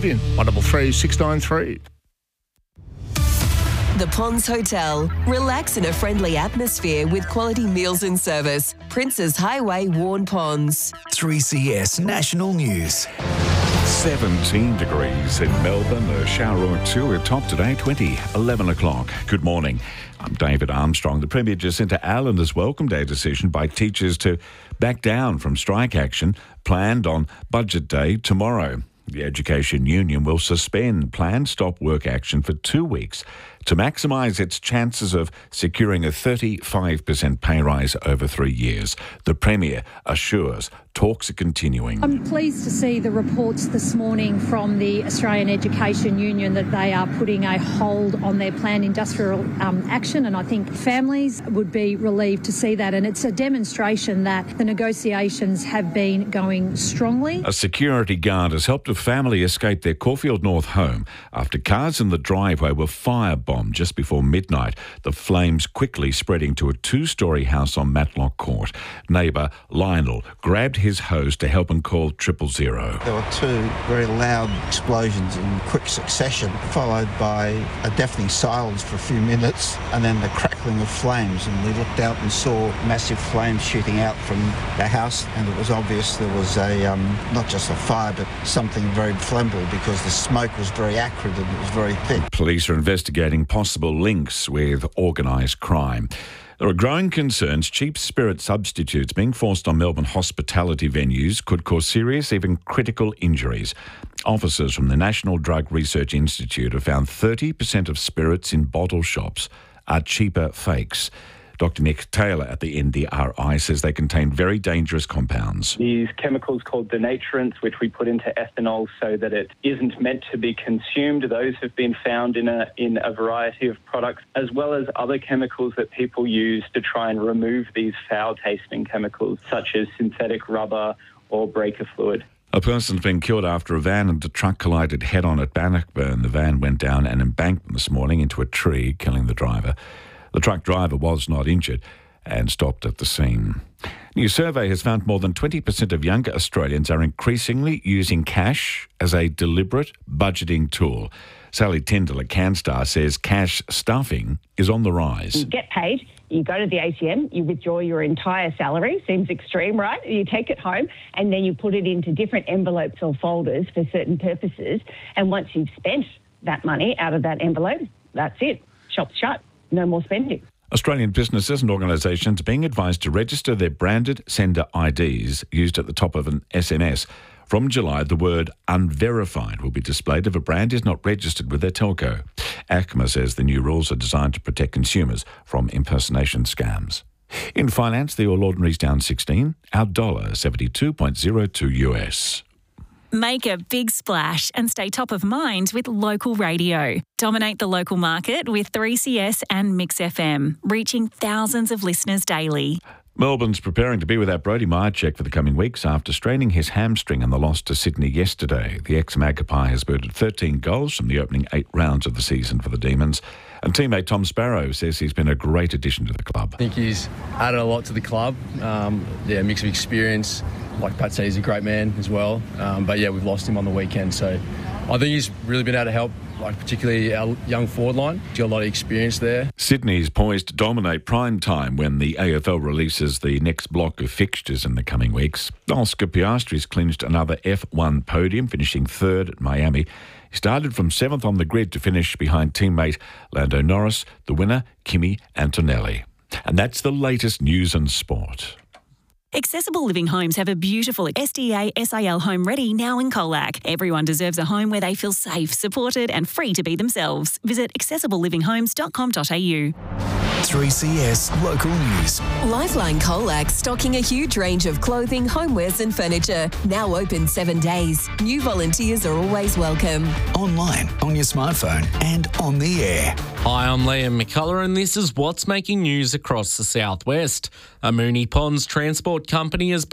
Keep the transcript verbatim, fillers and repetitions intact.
Vivian, one double three six nine three. The Ponds Hotel. Relax in a friendly atmosphere with quality meals and service. Princes Highway, Warn Ponds. three C S National News. seventeen degrees in Melbourne, a shower or two at top today, twenty, eleven o'clock. Good morning. I'm David Armstrong. The Premier Jacinta Allen has welcomed a decision by teachers to back down from strike action planned on Budget Day tomorrow. The Education Union will suspend planned stop work action for two weeks to maximise its chances of securing a thirty-five percent pay rise over three years. The Premier assures talks are continuing. I'm pleased to see the reports this morning from the Australian Education Union that they are putting a hold on their planned industrial um, action, and I think families would be relieved to see that, and it's a demonstration that the negotiations have been going strongly. A security guard has helped a family escape their Caulfield North home after cars in the driveway were firebombed just before midnight, the flames quickly spreading to a two-storey house on Matlock Court. Neighbour Lionel grabbed his hose to help and called triple zero. There were two very loud explosions in quick succession, followed by a deafening silence for a few minutes, and then the crackling of flames. And we looked out and saw massive flames shooting out from the house, and it was obvious there was a um, not just a fire, but something very flammable because the smoke was very acrid and it was very thick. Police are investigating possible links with organised crime. There are growing concerns cheap spirit substitutes being forced on Melbourne hospitality venues could cause serious, even critical injuries. Officers from the National Drug Research Institute have found thirty percent of spirits in bottle shops are cheaper fakes. Doctor Nick Taylor at the N D R I says they contain very dangerous compounds. These chemicals called denaturants, which we put into ethanol so that it isn't meant to be consumed, those have been found in a in a variety of products, as well as other chemicals that people use to try and remove these foul-tasting chemicals, such as synthetic rubber or breaker fluid. A person's been killed after a van and a truck collided head-on at Bannockburn. The van went down an embankment this morning into a tree, killing the driver. The truck driver was not injured and stopped at the scene. A new survey has found more than twenty percent of younger Australians are increasingly using cash as a deliberate budgeting tool. Sally Tyndall at CanStar says cash stuffing is on the rise. You get paid, you go to the A T M, you withdraw your entire salary, seems extreme, right? You take it home and then you put it into different envelopes or folders for certain purposes. And once you've spent that money out of that envelope, that's it. Shop's shut. No more spending. Australian businesses and organisations are being advised to register their branded sender I Ds used at the top of an S M S. From July, the word unverified will be displayed if a brand is not registered with their telco. A C M A says the new rules are designed to protect consumers from impersonation scams. In finance, the All Ordinary's down sixteen, our dollar seventy-two point oh two U S. Make a big splash and stay top of mind with local radio. Dominate the local market with three C S and Mix F M, reaching thousands of listeners daily. Melbourne's preparing to be without Brodie Mihocek for the coming weeks after straining his hamstring in the loss to Sydney yesterday. The ex-Magpie has booted thirteen goals from the opening eight rounds of the season for the Demons. And teammate Tom Sparrow says he's been a great addition to the club. I think he's added a lot to the club. Um, yeah, mix of experience. Like Pat said, he's a great man as well. Um, but yeah, we've lost him on the weekend. So I think he's really been able to help, like particularly our young forward line. He's got a lot of experience there. Sydney's poised to dominate prime time when the A F L releases the next block of fixtures in the coming weeks. Oscar Piastri's clinched another F one podium, finishing third at Miami. He started from seventh on the grid to finish behind teammate Lando Norris, the winner, Kimi Antonelli. And that's the latest news and sport. Accessible Living Homes have a beautiful S D A S I L home ready now in Colac. Everyone deserves a home where they feel safe, supported and free to be themselves. Visit accessible living homes dot com dot a u. three C S Local News. Lifeline Colac stocking a huge range of clothing, homewares and furniture. Now open seven days. New volunteers are always welcome. Online, on your smartphone and on the air. Hi, I'm Liam McCullough and this is what's making news across the southwest. A Moonee Ponds Transport Company has